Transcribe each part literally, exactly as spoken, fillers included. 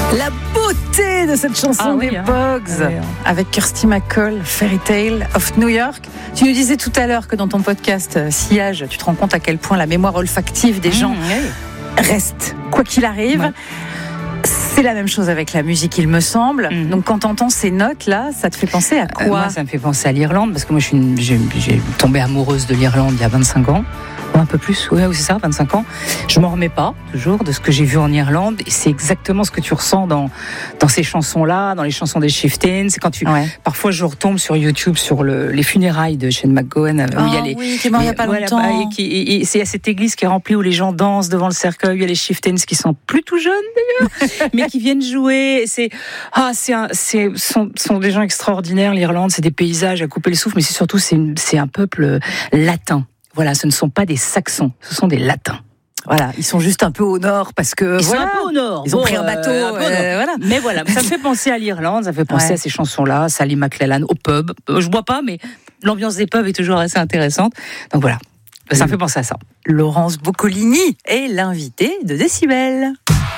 La beauté de cette chanson ah, oui, des hein. Pogues, ah, oui, hein. avec Kirsty MacColl, Fairy Tale of New York. Tu nous disais tout à l'heure que dans ton podcast euh, Sillage, tu te rends compte à quel point la mémoire olfactive des mmh, gens oui. reste, quoi qu'il arrive. Ouais. C'est la même chose avec la musique, il me semble. Mmh. Donc, quand tu entends ces notes-là, ça te fait penser à quoi ? euh, Moi, ça me fait penser à l'Irlande, parce que moi, je suis une, j'ai, j'ai tombé amoureuse de l'Irlande il y a vingt-cinq ans. Un peu plus, oui, c'est ça, vingt-cinq ans. Je m'en remets pas, toujours, de ce que j'ai vu en Irlande. Et c'est exactement ce que tu ressens dans, dans ces chansons-là, dans les chansons des Chieftains. C'est quand tu, ouais. Parfois, je retombe sur YouTube sur le, les funérailles de Shane MacGowan. Oh, où il y a les, oui, qui est mort il n'y a pas voilà, longtemps. Et, qui, et, et c'est cette église qui est remplie où les gens dansent devant le cercueil. Il y a les Chieftains qui sont plus tout jeunes, d'ailleurs, mais qui viennent jouer. C'est, ah, c'est un, c'est, sont, sont des gens extraordinaires, l'Irlande. C'est des paysages à couper le souffle, mais c'est surtout, c'est, une, c'est un peuple latin. Voilà, ce ne sont pas des Saxons, ce sont des Latins. Voilà, ils sont juste un peu au nord parce que ils voilà, sont un peu au nord. Ils ont bon, pris un bateau, euh, euh, voilà. Mais voilà, ça me fait penser à l'Irlande, ça me fait penser ouais. à ces chansons-là, Sally MacLellan au pub. Je bois pas, mais l'ambiance des pubs est toujours assez intéressante. Donc voilà, ça me fait penser à ça. Laurence Boccolini est l'invitée de Décibel.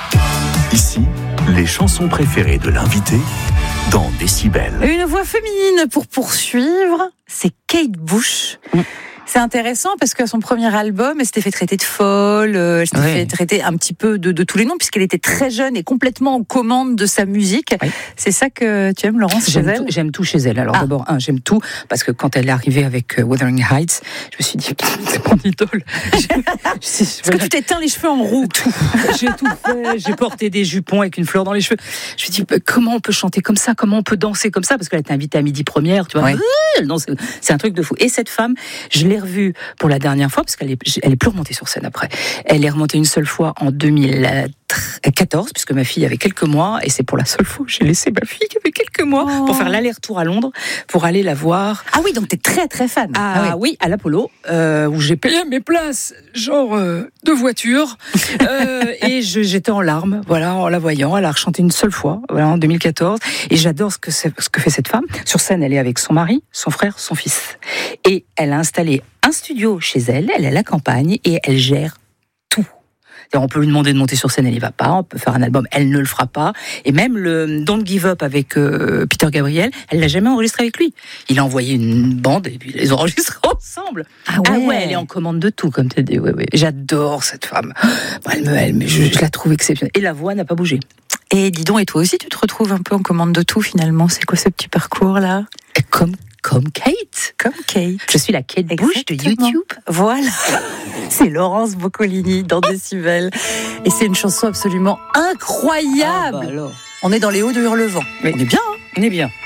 Ici, les chansons préférées de l'invité dans Décibel. Une voix féminine pour poursuivre, c'est Kate Bush. Mm. C'est intéressant parce qu'à son premier album, elle s'était fait traiter de folle, elle s'était oui. fait traiter un petit peu de, de tous les noms puisqu'elle était très jeune et complètement en commande de sa musique. Oui. C'est ça que tu aimes, Laurence, j'aime chez elle ? tout, J'aime tout chez elle. Alors ah. d'abord, un, j'aime tout parce que quand elle est arrivée avec Wuthering Heights, je me suis dit, c'est mon idole. Est-ce que tu t'es teint les cheveux en roux ? Tout. J'ai tout fait. J'ai porté des jupons avec une fleur dans les cheveux. Je me suis dit, comment on peut chanter comme ça ? Comment on peut danser comme ça ? Parce qu'elle était invitée à Midi Première, tu vois. Oui. Elle danse, c'est un truc de fou. Et cette femme, je l'ai revue pour la dernière fois, parce qu'elle est, elle est plus remontée sur scène après. Elle est remontée une seule fois en deux mille quatorze, puisque ma fille avait quelques mois, et c'est pour la seule fois que j'ai laissé ma fille qui avait quelques mois oh. pour faire l'aller-retour à Londres, pour aller la voir. Ah oui, donc t'es très très fan. Ah, ah oui. oui, à l'Apollo, euh, où j'ai payé mes places, genre euh, de voiture, euh, et je, j'étais en larmes, voilà, en la voyant. Elle a rechanté une seule fois, voilà, en deux mille quatorze, et j'adore ce que, c'est, ce que fait cette femme. Sur scène, elle est avec son mari, son frère, son fils, et elle a installé un studio chez elle, elle est à la campagne, et elle gère tout. On peut lui demander de monter sur scène, elle n'y va pas. On peut faire un album, elle ne le fera pas. Et même le Don't Give Up avec euh, Peter Gabriel, elle l'a jamais enregistré avec lui. Il a envoyé une bande et puis ils les ont enregistrés ensemble. Ah ouais, ah ouais, elle est en commande de tout, comme tu as dit. Ouais, ouais. J'adore cette femme. Elle me, elle me, je, je la trouve exceptionnelle. Et la voix n'a pas bougé. Et dis donc, et toi aussi, tu te retrouves un peu en commande de tout finalement. C'est quoi ce petit parcours-là ? Et comme Comme Kate. Comme Kate. Je suis la Kate Exactement. Bush de YouTube. Voilà. C'est Laurence Boccolini dans Décibel. Et c'est une chanson absolument incroyable. Ah bah alors. On est dans les hauts de Hurlevent. Oui. On est bien, hein ? On est bien.